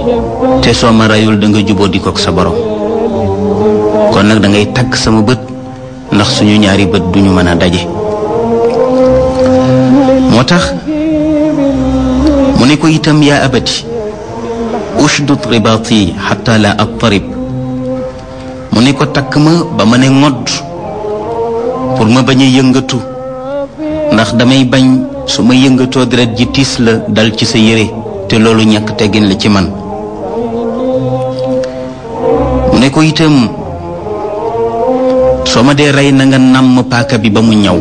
te soo ma rayul da nga juboo di kook sa borom kon nag da ngay takk sama bët ndax suñu ñaari bët duñu mën a daje moo tax mu ne ko itam yaa abati ushdud ribaati xatta la attarib mu ne ko takk ma ba ma ne ngodd pour ma bañ a yëngatu ndax damay bañ su ma yëngatoo deret ji tiis la dal ci sa yére te loolu ñàkk teggin la ci man mu ne ko itam soo ma dee rey na nga nàmm paaka bi ba mu ñaw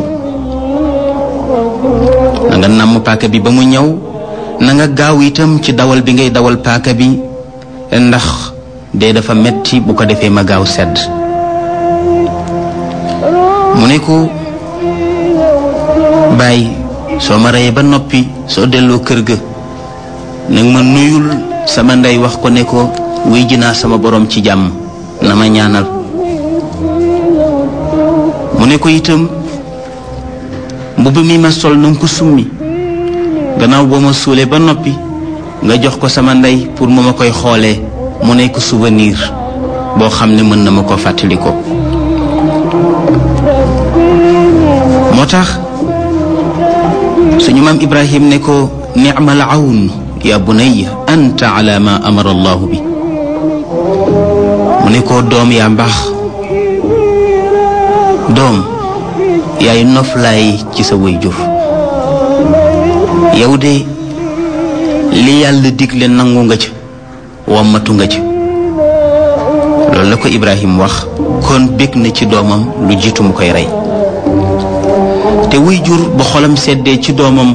na nga nàmm paaka bi ba mu ñaw na nga gaaw itam ci dawal bi ngay dawal paaka bi ndax dee dafa metti bu ko defee ma gaaw sedd mu ne ko bàyyi soo ma reyee ba noppi soo delloo kër ga nag ma nuyul sama ndey wax ko ne ko wuy ji naa sama borom ci jàmm na ma ñaanal mu ne ko itam mbubb mi ma sol na nga ko summi gannaaw boo ma suulee ba noppi nga jox ko sama ndey pour mu ma koy xoolee mu nekk souvenir boo xam ne mën na ma ko fàttali ko moo tax suñu maam Ibrahim ne ko ni'mal awn ya bunayya anta ala ma amara allahu bi mu ne ko doom yaa mbaax doom yaay noflaay ci sa waajur yow de li yàlla digle nangu nga ca wammatu nga ca loolu la ko Ibrahim wax kon bég na ci doomam lu jiitu mu koy rey te waajur ba xolam seddee ci doomam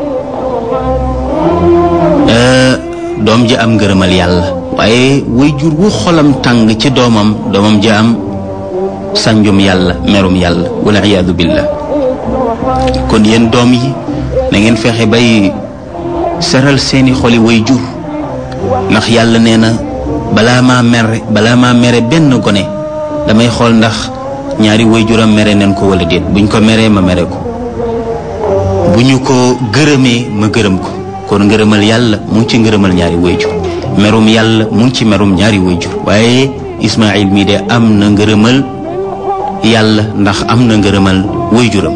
doom ja am ngërëmal yàlla waaye waajur wu xolam tàng ci doomam ja am sànjum yàlla merum yàlla wala iyaadu billah kon yéen doom yi na ngeen fexe bay seral seeni xoli waajur ndax yàlla nee na balaa maa mere benn gone damay xool ndax ñaari waajuram mere neen ko wala déet buñ ko meree ma mere ko bu ñu ko gërëmee ma gërëm ko kon ngërëmal yàlla mu ngi ci ngërëmal ñaari waajur merum yàlla mu ngi ci merum ñaari waajur waaye Ismaïl mii de am na ngërëmal yàlla ndax am na ngërëmal waajuram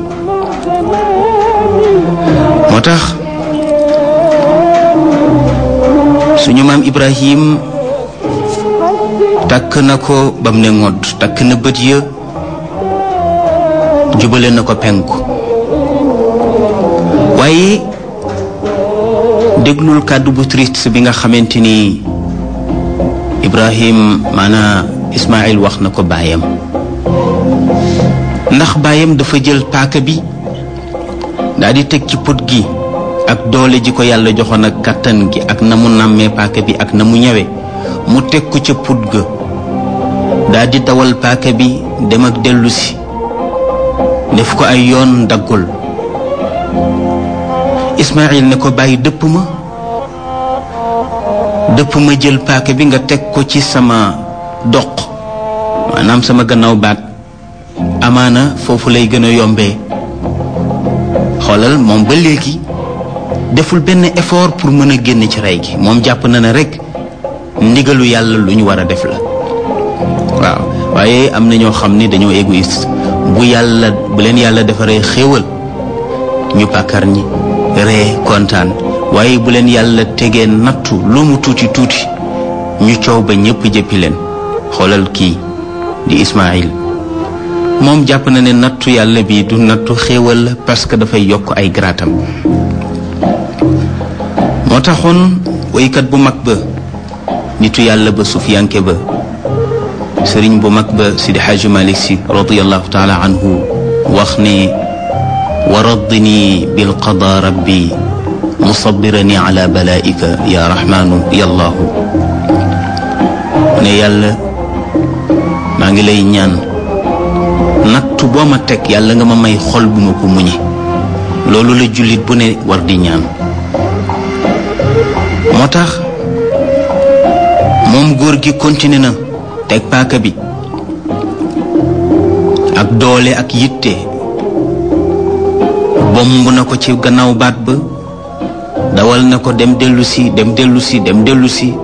moo tax suñu maam Ibrahim takk na ko bam ne ngodd takk na bët ya jubale na ko penku waaye déglul kàddu bu triste bi nga xamante ni Ibrahim maanaam Ismaïl wax na ko baayam ndax baayam dafa jël paaka bi daal di teg ci put gi ak doole ji ko yàlla joxoon ak kàttan gi ak na mu nàmmee paaka bi ak na mu ñëwee mu teg ko ca put ga daal di dawal paaka bi dem ak dellu si def ko ay yoon daggul Ismaïl ne ko bàyyi dëpp ma jël paaka bi nga teg ko ci sama doq maanaam sama gannaaw baat amaana foofu lay gën a yombee xoolal moom ba léegi deful benn effort pour mën a génn ci rey gi moom jàpp na ne rek ndigalu yàlla lu ñu war a def la waaw waaye am na ñoo xam ni dañoo égoïste bu leen yàlla defaree xéewal ñu pàkkar ñi ree kontaan waaye bu leen yàlla tegee nattu lu mu tuuti tuuti ñu coow ba ñëpp jëppi leen xoolal kii di Ismaïl moom jàpp na ne nattu yàlla bi du nattu xéewal la parce que dafay yokk ay garaatam moo taxoon woykat bu mag ba nitu yàlla ba sufiyanke ba sëriñ bu mag ba Sidi Xaaji Malik Si radiyallahu taala anhu wax ne wa raddini bilqada rabbi musabirani ala balaika ya rahmanu ya allahu ne yàlla maa ngi lay ñaan nattu boo ma teg yàlla nga ma may xol bu ma ko muñe loolu la jullit bu ne war di ñaan moo tax moom góor gi continué na teg paaka bi ak doole ak yitte bomb na ko ci gannaaw baat ba dawal na ko dem dellu si